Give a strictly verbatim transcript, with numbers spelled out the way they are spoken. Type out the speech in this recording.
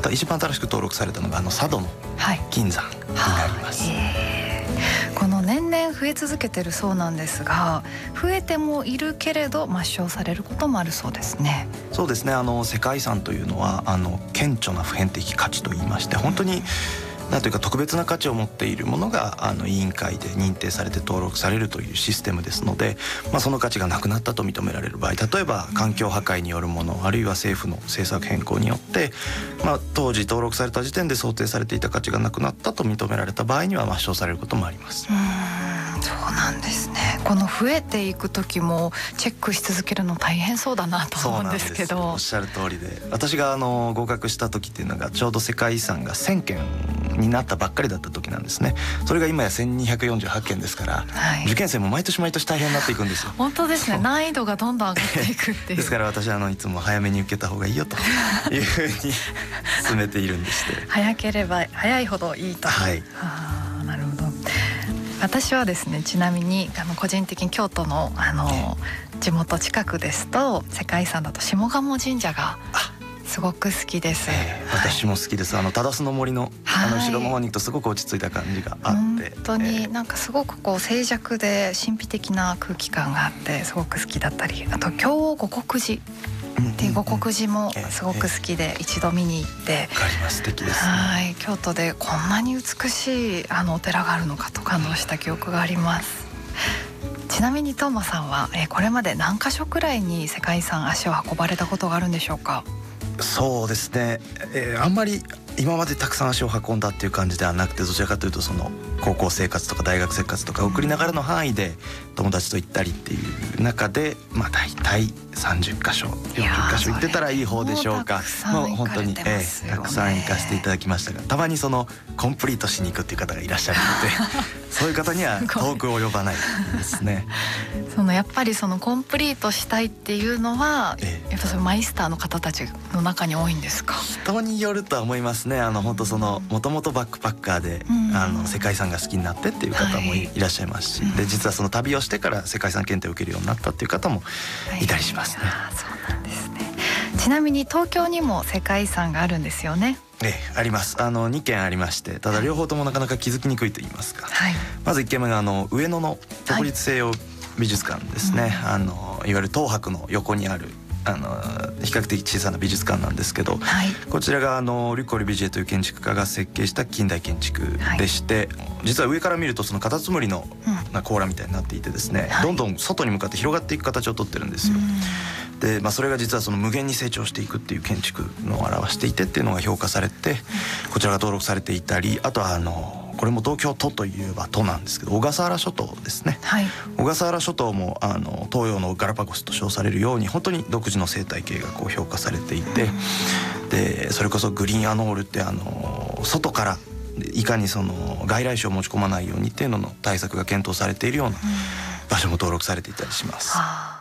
と一番新しく登録されたのがあの佐渡の金山になります、 はい、この年々増え続けてるそうなんですが、増えてもいるけれど抹消されることもあるそうですね。 そうですね、あの世界遺産というのはあの顕著な普遍的価値といいまして、本当になんというか特別な価値を持っているものがあの委員会で認定されて登録されるというシステムですので、まあ、その価値がなくなったと認められる場合、例えば環境破壊によるもの、あるいは政府の政策変更によって、まあ、当時登録された時点で想定されていた価値がなくなったと認められた場合には抹消されることもあります。 うーん、そうなんですね。この増えていく時もチェックし続けるの大変そうだなと思うんですけど。 そうなんです、おっしゃる通りで、私があの合格した時っていうのがちょうど世界遺産がせんけんになったばっかりだった時なんですね。それが今やせんにひゃくよんじゅうはちけんですから、はい、受験生も毎年毎年大変になっていくんですよ。 本当ですね、難易度がどんどん上がっていくっていうですから私はあのいつも早めに受けた方がいいよというふうに進めているんでして、 早ければ早いほどいいと。 はい、 あ、なるほど。私はですね、ちなみにあの個人的に京都のあの地元近くですと世界遺産だと下鴨神社がすごく好きです、 えー、私も好きです。あの忠須の森の、あの後ろの方に行くとすごく落ち着いた感じがあって、 本当になんかすごくこう静寂で神秘的な空気感があってすごく好きだったり、あと京五国寺っていう五国寺もすごく好きで一度見に行って、 わかります、素敵ですね。 はい、京都でこんなに美しいあのお寺があるのかと感動した記憶があります。ちなみにトーマさんは、えー、これまで何カ所くらいに世界遺産足を運ばれたことがあるんでしょうか？ そうですね、えー、あんまり今までたくさん足を運んだっていう感じではなくて、どちらかというとその高校生活とか大学生活とか送りながらの範囲で友達と行ったりっていう中で、まあ大体さんじゅっかしょよんじゅっかしょ行ってたらいい方でしょうか。もう本当に、えー、たくさん行かせていただきましたが、たまにそのコンプリートしに行くっていう方がいらっしゃるのでそういう方には遠く及ばないですね。 そのやっぱりそのコンプリートしたいっていうのは、 ええ、 やっぱそのマイスターの方たちの中に多いんですか？ 人によるとは思いますね。あの本当そのもともとバックパッカーで、うん、あの世界遺産が好きになってっていう方も い,、はい、いらっしゃいますし、で実はその旅をしてから世界遺産検定を受けるようになったっていう方もいたりしますね。 はい、そうなんですね。ちなみに東京にも世界遺産があるんですよね？ ええ、あります。あのにけんありまして、ただ両方ともなかなか気づきにくいと言いますか、はい、まずいっけんめがあの上野の国立西洋美術館ですね、はい、あのいわゆる東博の横にあるあの比較的小さな美術館なんですけど、はい、こちらがあのリュ・コルビュジエという建築家が設計した近代建築でして、はい、実は上から見るとそのカタツムリの甲羅みたいになっていてですね、はい、どんどん外に向かって広がっていく形をとってるんですよ。で、まあ、それが実はその無限に成長していくっていう建築のを表していてっていうのが評価されて、こちらが登録されていたり、あとはあのこれも東京都といえば都なんですけど、小笠原諸島ですね、はい、小笠原諸島もあの東洋のガラパゴスと称されるように本当に独自の生態系がこう評価されていて、でそれこそグリーンアノールってあの外からいかにその外来種を持ち込まないようにっていうのの対策が検討されているような場所も登録されていたりします。はあ、